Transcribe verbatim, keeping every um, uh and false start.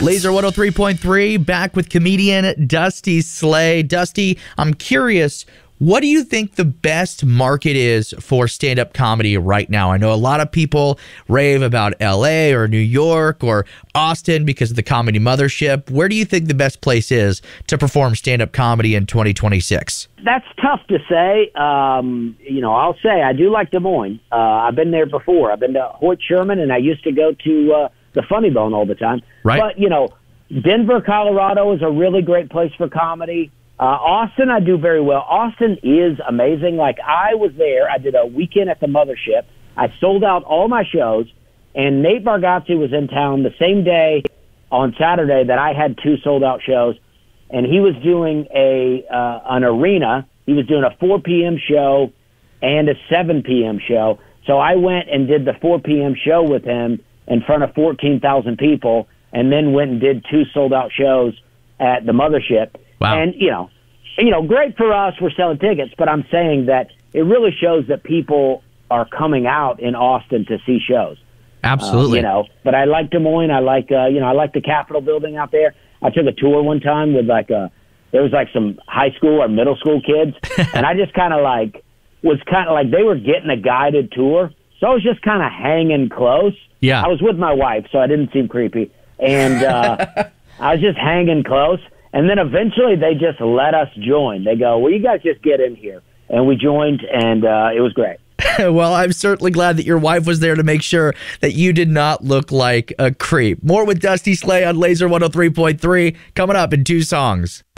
Laser one oh three point three, back with comedian Dusty Slay. Dusty, I'm curious, what do you think the best market is for stand-up comedy right now? I know a lot of people rave about L A or New York or Austin because of the Comedy Mothership. Where do you think the best place is to perform stand-up comedy in twenty twenty-six? That's tough to say. Um, you know, I'll say I do like Des Moines. Uh, I've been there before. I've been to Hoyt Sherman, and I used to go to uh, the Funny Bone all the time. Right. But, you know, Denver, Colorado is a really great place for comedy. Uh, Austin, I do very well. Austin is amazing. Like, I was there. I did a weekend at the Mothership. I sold out all my shows, and Nate Bargatze was in town the same day on Saturday that I had two sold-out shows, and he was doing a uh, an arena. He was doing a four p.m. show and a seven p.m. show. So I went and did the four p.m. show with him in front of fourteen thousand people, and then went and did two sold-out shows at the Mothership. Wow. And, you know, you know, great for us. We're selling tickets, but I'm saying that it really shows that people are coming out in Austin to see shows. Absolutely. Uh, you know, but I like Des Moines. I like, uh, you know, I like the Capitol building out there. I took a tour one time with like a, there was like some high school or middle school kids, and I just kind of like was kind of like they were getting a guided tour, so I was just kind of hanging close. Yeah. I was with my wife, so I didn't seem creepy, and uh, I was just hanging close. And then eventually they just let us join. They go, well, you guys just get in here. And we joined, and uh, it was great. Well, I'm certainly glad that your wife was there to make sure that you did not look like a creep. More with Dusty Slay on Laser one oh three point three coming up in two songs.